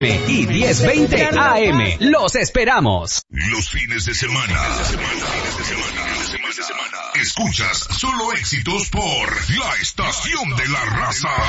y 10:20 AM. Los esperamos. Los fines de semana. Escuchas solo éxitos por la estación de la raza.